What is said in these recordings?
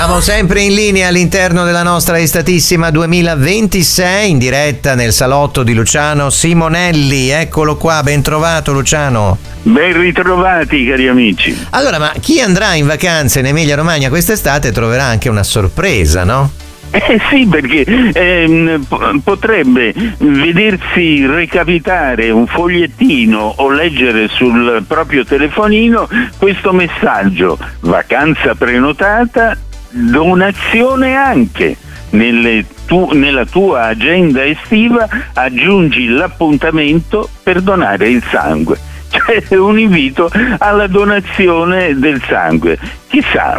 Siamo sempre in linea all'interno della nostra Estatissima 2026, in diretta nel salotto di Luciano Simonelli. Eccolo qua, ben trovato Luciano. Ben ritrovati cari amici. Allora, ma chi andrà in vacanza in Emilia Romagna quest'estate troverà anche una sorpresa, no? Sì, perché potrebbe vedersi recapitare un fogliettino o leggere sul proprio telefonino questo messaggio: vacanza prenotata, donazione anche. Nella tua agenda estiva aggiungi l'appuntamento per donare il sangue. Cioè un invito alla donazione del sangue. Chissà,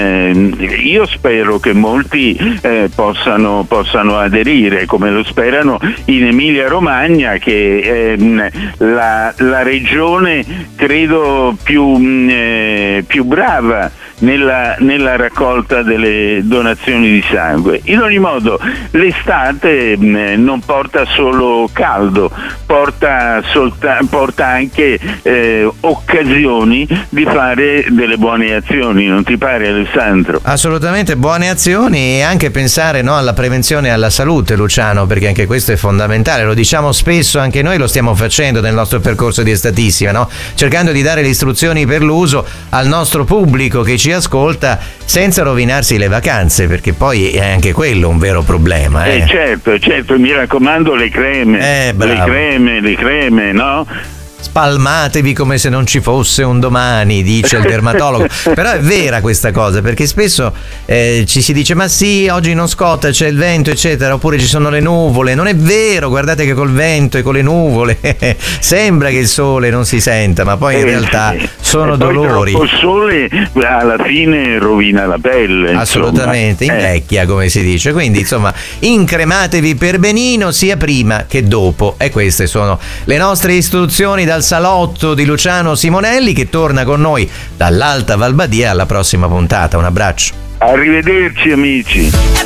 io spero che molti possano aderire, come lo sperano in Emilia Romagna, che è la regione credo più brava nella raccolta delle donazioni di sangue. In ogni modo l'estate non porta solo caldo, porta anche occasioni di fare delle buone azioni, non ti pare, Alessandro? Assolutamente, buone azioni, e anche pensare, no, alla prevenzione e alla salute, Luciano, perché anche questo è fondamentale. Lo diciamo spesso, anche noi lo stiamo facendo nel nostro percorso di Estatissima, no? Cercando di dare le istruzioni per l'uso al nostro pubblico che ci ascolta, senza rovinarsi le vacanze, perché poi è anche quello un vero problema. Certo, mi raccomando, le creme, le creme, no? Spalmatevi come se non ci fosse un domani, dice il dermatologo. Però è vera questa cosa, perché spesso ci si dice ma sì, oggi non scotta, c'è il vento eccetera, oppure ci sono le nuvole. Non è vero, guardate che col vento e con le nuvole sembra che il sole non si senta, ma poi in realtà sono dolori. Il sole alla fine rovina la pelle, assolutamente, invecchia, come si dice. Quindi insomma, incrematevi per benino sia prima che dopo, e queste sono le nostre istruzioni dal salotto di Luciano Simonelli, che torna con noi dall'Alta Val Badia alla prossima puntata. Un abbraccio. Arrivederci amici.